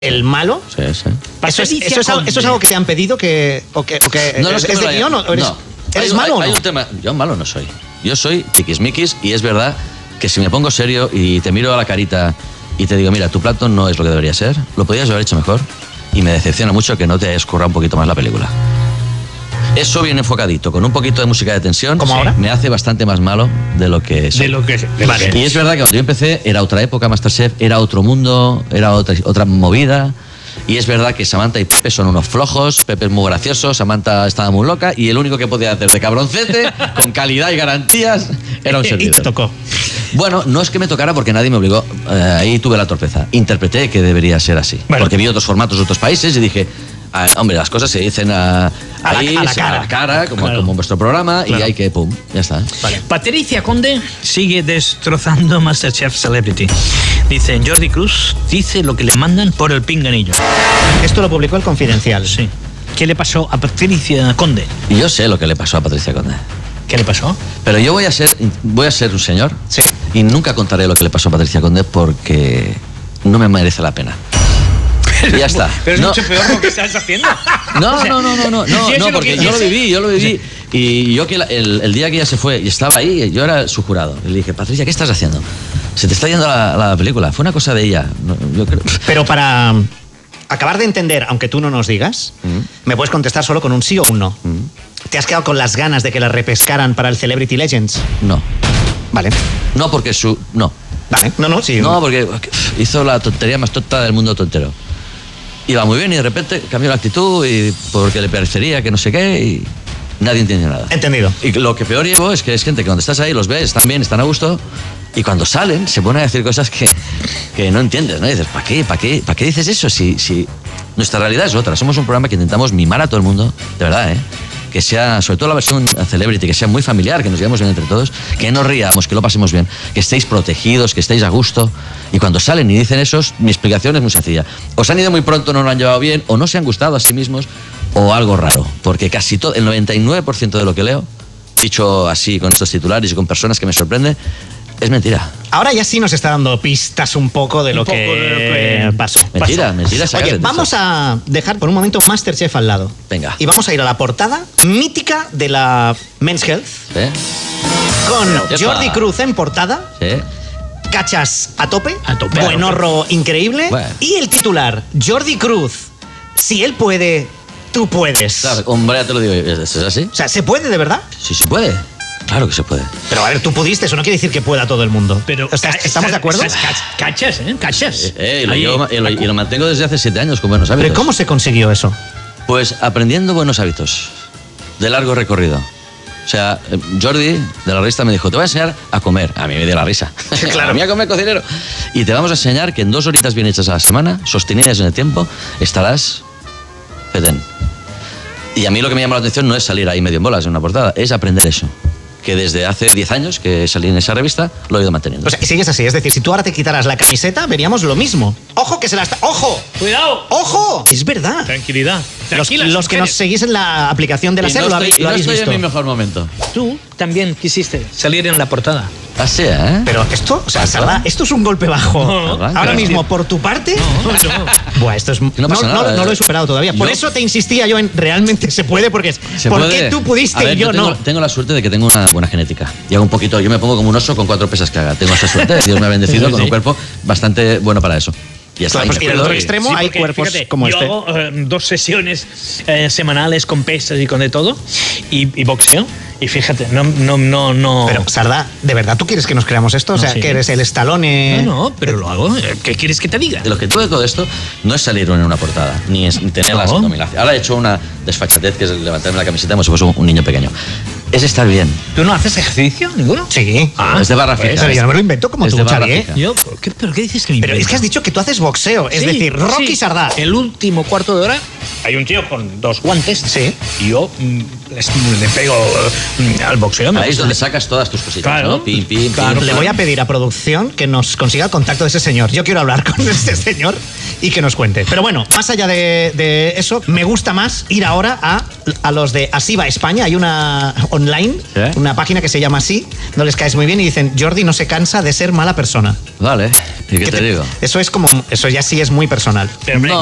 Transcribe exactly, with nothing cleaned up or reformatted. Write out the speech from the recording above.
el malo. Sí, sí. Eso es, eso, es algo, ¿Eso es algo que te han pedido que, o que, o que no, no es, es, que es de guión o eres, no. ¿eres hay, malo hay, o no? Hay un tema, yo malo no soy. Yo soy tiquismiquis y es verdad que si me pongo serio y te miro a la carita y te digo, mira, tu plato no es lo que debería ser, lo podrías haber hecho mejor y me decepciona mucho que no te hayas currado un poquito más la película. Eso bien enfocadito, con un poquito de música de tensión, ¿Como ahora? me hace bastante más malo de lo que soy. De lo que, de vale. lo que Y es verdad que cuando yo empecé era otra época, Masterchef, era otro mundo, era otra, otra movida. Y es verdad que Samantha y Pepe son unos flojos, Pepe es muy gracioso, Samantha estaba muy loca y el único que podía hacer de cabroncete, con calidad y garantías, era un servidor. Y te tocó. Bueno, no es que me tocara porque nadie me obligó, eh, ahí tuve la torpeza. Interpreté que debería ser así, bueno. porque vi otros formatos de otros países y dije, ah, hombre, las cosas se dicen a, ahí, a, la, a la cara, a la cara como, claro. como vuestro programa, claro. Y hay que, pum, ya está. Vale. Patricia Conde sigue destrozando Masterchef Celebrity. Dice, Jordi Cruz dice lo que le mandan por el pinganillo. Esto lo publicó El Confidencial. Sí. ¿Qué le pasó a Patricia Conde? Y yo sé lo que le pasó a Patricia Conde. ¿Qué le pasó? Pero yo voy a ser, voy a ser un señor, sí. Y nunca contaré lo que le pasó a Patricia Conde porque no me merece la pena. Pero, y ya está. Pero es no. mucho peor lo que estás haciendo. No, o sea, no, no, no, no, no, si no porque que, yo lo sé. viví, yo lo viví. Y yo que la, el, el día que ella se fue y estaba ahí, yo era su jurado. Y le dije, Patricia, ¿qué estás haciendo? Se te está yendo la, la película. Fue una cosa de ella. No, yo creo. Pero para acabar de entender, aunque tú no nos digas, mm. me puedes contestar solo con un sí o un no. Mm. ¿Te has quedado con las ganas de que la repescaran para el Celebrity Legends? No. Vale. No, porque su... No. Vale, no, no, sí. No, porque hizo la tontería más tonta del mundo tontero. Iba muy bien y de repente cambió la actitud y porque le parecería que no sé qué y nadie entiende nada. Entendido. Y lo que peor llevo es que es gente que cuando estás ahí los ves, están bien, están a gusto y cuando salen se ponen a decir cosas que, que no entiendes, ¿no? Y dices, ¿para qué? ¿Para qué? ¿Para qué dices eso? Si, si nuestra realidad es otra. Somos un programa que intentamos mimar a todo el mundo, de verdad, ¿eh? Que sea, sobre todo la versión Celebrity, que sea muy familiar, que nos llevemos bien entre todos, que nos riamos, que lo pasemos bien, que estéis protegidos, que estéis a gusto. Y cuando salen y dicen eso, mi explicación es muy sencilla. O se han ido muy pronto, no lo han llevado bien, o no se han gustado a sí mismos, o algo raro. Porque casi todo, el noventa y nueve por ciento de lo que leo, dicho así con estos titulares y con personas que me sorprenden, es mentira. Ahora ya sí nos está dando pistas un poco de, lo, poco que de lo que pasó. Mentira, pasó. mentira. Oye, vamos a dejar por un momento Masterchef al lado. Venga. Y vamos a ir a la portada mítica de la Men's Health. ¿Eh? Con Epa. Jordi Cruz en portada. Sí. Cachas a tope. A tope. Buenorro increíble. Bueno. Y el titular, Jordi Cruz, si él puede, tú puedes. Claro, hombre, ya te lo digo. ¿Es así? O sea, ¿se puede de verdad? Sí, se puede. Claro que se puede. Pero a ver, tú pudiste, eso no quiere decir que pueda todo el mundo. Pero, o sea, ¿estamos de acuerdo? Cachas, ¿eh? Cachas. Eh, eh, y, lo llevo, y, lo, y lo mantengo desde hace siete años con buenos hábitos. ¿Pero cómo se consiguió eso? Pues aprendiendo buenos hábitos, de largo recorrido. O sea, Jordi de la revista me dijo, te voy a enseñar a comer. A mí me dio la risa. Claro. A mí a comer, cocinero. Y te vamos a enseñar que en dos horitas bien hechas a la semana, sostenidas en el tiempo, estarás fetén. Y a mí lo que me llama la atención no es salir ahí medio en bolas en una portada, es aprender eso. Que desde hace diez años que salí en esa revista, lo he ido manteniendo. O sea, sigues así, es decir, si tú ahora te quitaras la camiseta, veríamos lo mismo. ¡Ojo que se la está... ¡Ojo! ¡Cuidado! ¡Ojo! Es verdad. Tranquilidad. Los, los que nos seguís en la aplicación de la y SER no lo, estoy, habéis, y lo no habéis estoy visto. en mi mejor momento. Tú también quisiste salir en la portada. Así, ¿eh? Pero esto, o sea, Sardá, esto es un golpe bajo. No, no, ahora claro. mismo, por tu parte... No, no. Buah, esto es... No, No pasa no, nada, no, no lo he eh. superado todavía. Por Yo- eso te insistía yo en realmente se puede, porque es... ¿Se ¿Por puede? qué tú pudiste A ver, y yo, tengo, no? Tengo la suerte de que tengo una buena genética. Y hago un poquito, yo me pongo como un oso con cuatro pesas que haga. Tengo esa suerte, Dios me ha bendecido Sí, con sí. un cuerpo bastante bueno para eso. Y, hasta Claro, ahí pues, me y en el cuido otro y- extremo Sí, hay porque, cuerpos fíjate, como yo este. hago eh, dos sesiones eh, semanales con pesas y con de todo y, y boxeo. Y fíjate, no, no, no, no. Pero, Sardá, ¿de verdad tú quieres que nos creamos esto? O No, sea, sí. que eres el Stallone... No, no, pero lo hago. ¿Qué quieres que te diga? El objetivo de todo esto no es salir en una portada, ni, es, ni tener las No. abdominales. Ahora he hecho una desfachatez que es levantarme la camiseta como si fuese un, un niño pequeño. Es estar bien. ¿Tú no haces ejercicio ninguno? Sí. Ah, es de barra pues, fija. Pero yo no me lo invento como Es tú, de barra Xavi, ¿eh? fija. Yo, ¿por qué, ¿Pero qué dices que me Pero es invento? que has dicho que tú haces boxeo, es Sí, decir, Rocky sí. Sardá. El último cuarto de hora hay un tío con dos guantes. Sí. Y yo mm, les- le pego mm, al boxeo. me Ahí es gusta. donde sacas todas tus cositas, Claro. ¿no? Pim, pim, Claro, pim. Le voy a pedir a producción que nos consiga el contacto de ese señor. Yo quiero hablar con ese señor y que nos cuente. Pero bueno, más allá de, de eso, me gusta más ir ahora a a los de Así va España, hay una online, ¿Eh? una página que se llama Así, no les caes muy bien y dicen, Jordi no se cansa de ser mala persona. Vale, ¿y qué ¿Qué te, te- digo? Eso es como, eso ya sí es muy personal. Pero, hombre, No,